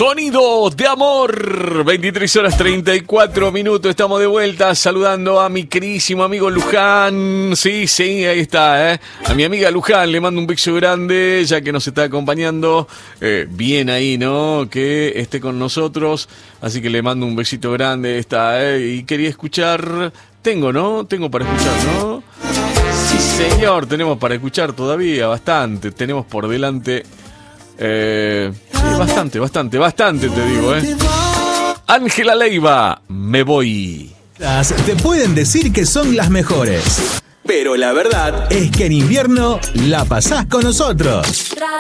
Sonido de amor, 23 horas 34 minutos, estamos de vuelta saludando a mi queridísimo amigo Luján. Sí, ahí está, a mi amiga Luján le mando un beso grande, ya que nos está acompañando, bien ahí, ¿no? Que esté con nosotros, así que le mando un besito grande, está, y quería escuchar, tengo para escuchar, ¿no? Sí, señor, tenemos para escuchar todavía bastante, tenemos por delante... bastante te digo, Ángela Leiva, me voy. Te pueden decir que son las mejores, pero la verdad es que en invierno la pasás con nosotros.